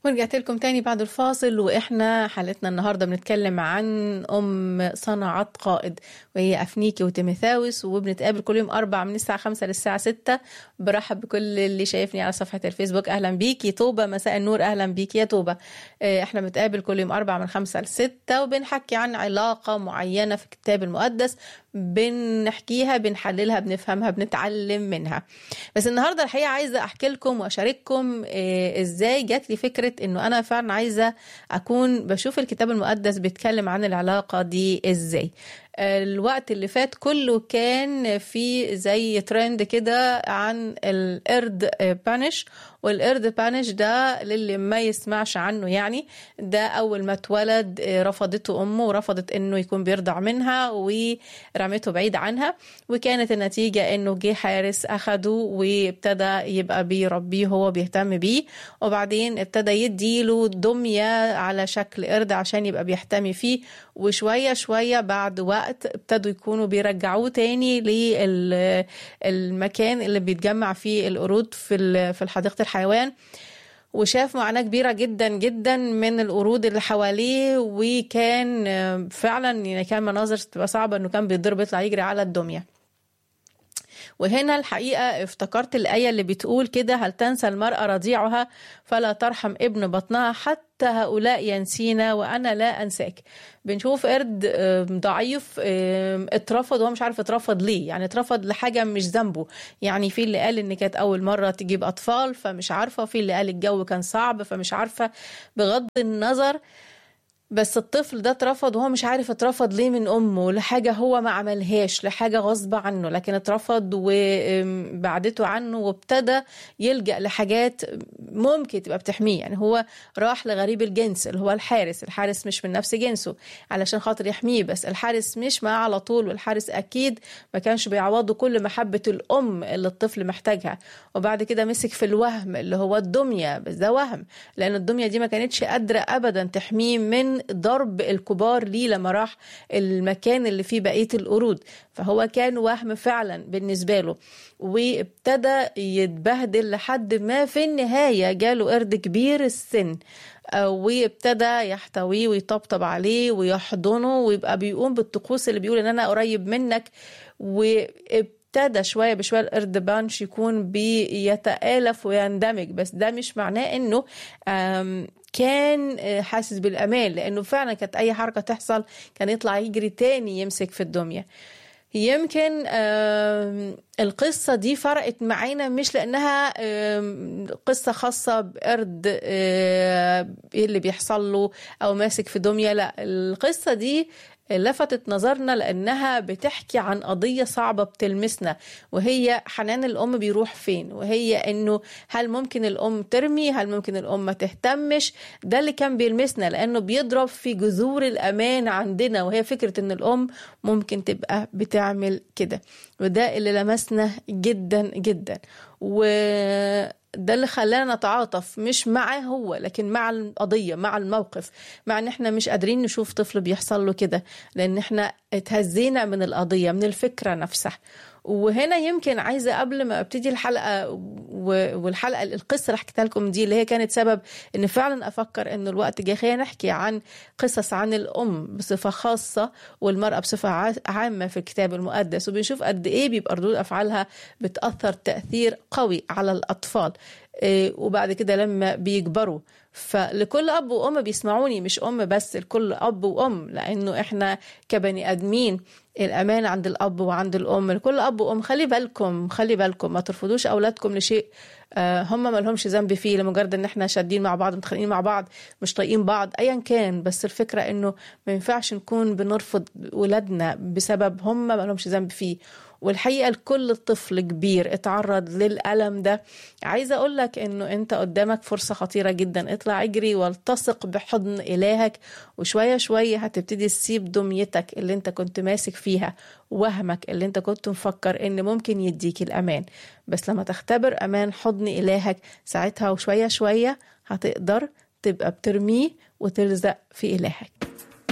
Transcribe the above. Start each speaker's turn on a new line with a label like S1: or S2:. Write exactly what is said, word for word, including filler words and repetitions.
S1: ورجعت لكم تاني بعد الفاصل، وإحنا حلقتنا النهاردة بنتكلم عن أم صنعت قائد، وهي أفنيكي وتيموثاوس، وبنتقابل كل يوم أربع من الساعة خمسة للساعة ستة. برحب بكل اللي شايفني على صفحة الفيسبوك، أهلا بيكي. طوبة مساء النور، أهلا بيكي يا طوبة. إحنا بنتقابل كل يوم أربع من خمسة لستة، وبنحكي عن علاقة معينة في الكتاب المقدس، بنحكيها بنحللها بنفهمها بنتعلم منها. بس النهاردة الحقيقة عايزة أحكي لكم وأشارككم إزاي جات لي فكرة إنه أنا فعلا عايزة أكون بشوف الكتاب المقدس بيتكلم عن العلاقة دي إزاي. الوقت اللي فات كله كان في زي ترند كده عن القرد بانش، والقرد بانش ده للي ما يسمعش عنه يعني، ده أول ما اتولد رفضته أمه ورفضت إنه يكون بيرضع منها ورمته بعيد عنها، وكانت النتيجة إنه جه حارس أخده وابتدى يبقى بيربيه هو بيهتم بيه، وبعدين ابتدى يديله دمية على شكل قرد عشان يبقى بيهتم فيه، وشوية شوية بعد وقت ابتدوا يكونوا بيرجعوه تاني للمكان اللي بيتجمع فيه القرود في في حديقة الحيوان. وشاف معاناة كبيرة جدا جدا من القرود اللي حواليه، وكان فعلا يعني كان مناظر تبقى صعبة، انه كان بيضرب يطلع يجري على الدمية. وهنا الحقيقة افتكرت الآية اللي بتقول كده: هل تنسى المرأة رضيعها فلا ترحم ابن بطنها، حتى هؤلاء ينسينا وأنا لا أنساك. بنشوف قرد ضعيف اترفض وهو مش عارف اترفض ليه، يعني اترفض لحاجة مش ذنبه. يعني في اللي قال ان كانت أول مرة تجيب أطفال فمش عارفة، في اللي قال الجو كان صعب فمش عارفة. بغض النظر، بس الطفل ده اترفض وهو مش عارف اترفض ليه من أمه، لحاجة هو ما عملهاش، لحاجة غصب عنه، لكن اترفض وبعدته عنه وابتدى يلجأ لحاجات ممكن تبقى بتحميه. يعني هو راح لغريب الجنس اللي هو الحارس، الحارس مش من نفس جنسه علشان خاطر يحميه، بس الحارس مش معاه على طول، والحارس أكيد ما كانش بيعوضه كل محبة الأم اللي الطفل محتاجها. وبعد كده مسك في الوهم اللي هو الدمية، بس ده وهم، لأن الدمية دي ما كانتش قادرة أبدا تحميه من ضرب الكبار ليه لما راح المكان اللي فيه بقية القرود. فهو كان وهم فعلا بالنسبة له، وابتدى يتبهدل لحد ما في النهاية جاله قرد كبير السن، وابتدى يحتويه ويطبطب عليه ويحضنه، ويبقى بيقوم بالطقوس اللي بيقول ان انا قريب منك. وابتدى شوية بشوية القرد بانش يكون بيتآلف ويندمج، بس ده مش معناه انه كان حاسس بالأمان، لأنه فعلا كانت أي حركة تحصل كان يطلع يجري تاني يمسك في الدمية. يمكن القصة دي فرقت معانا مش لأنها قصة خاصة بقرد اللي بيحصل له أو ماسك في دمية، لا، القصة دي لفتت نظرنا لأنها بتحكي عن قضية صعبة بتلمسنا، وهي حنان الأم بيروح فين، وهي أنه هل ممكن الأم ترمي، هل ممكن الأم ما تهتمش. ده اللي كان بيلمسنا، لأنه بيضرب في جذور الأمان عندنا، وهي فكرة أن الأم ممكن تبقى بتعمل كده، وده اللي لمسنا جدا جدا. و ده اللي خلانا نتعاطف مش معه هو، لكن مع القضية، مع الموقف، مع ان احنا مش قادرين نشوف طفل بيحصل له كده، لان احنا اتهزينا من القضية، من الفكرة نفسها. وهنا يمكن عايزة قبل ما ابتدي الحلقة والحلقة القصة اللي حكيتها لكم دي، اللي هي كانت سبب ان فعلا افكر ان الوقت جاي خلينا نحكي عن قصص عن الام بصفة خاصة والمرأة بصفة عامة في الكتاب المقدس، وبنشوف قد ايه بيبقى ردود افعالها بتأثر تأثير قوي على الاطفال وبعد كده لما بيكبروا. فلكل أب وأم بيسمعوني، مش أم بس، لكل أب وأم، لأنه إحنا كبني أدمين الأمان عند الأب وعند الأم. لكل أب وأم خلي بالكم، خلي بالكم ما ترفضوش أولادكم لشيء هم ما لهمش ذنب فيه، لمجرد ان احنا شادين مع بعض، متخانقين مع بعض، مش طايقين بعض، ايا كان. بس الفكرة انه ما ينفعش نكون بنرفض ولادنا بسبب هم ما لهمش ذنب فيه. والحقيقة لكل طفل كبير اتعرض للألم ده، عايزة أقول لك إنه أنت قدامك فرصة خطيرة جدا. اطلع اجري والتصق بحضن إلهك، وشوية شوية هتبتدي تسيب دميتك اللي أنت كنت ماسك فيها، وهمك اللي أنت كنت مفكر إن ممكن يديك الأمان. بس لما تختبر أمان حضن إلهك ساعتها وشوية شوية هتقدر تبقى بترميه وتلزق في إلهك.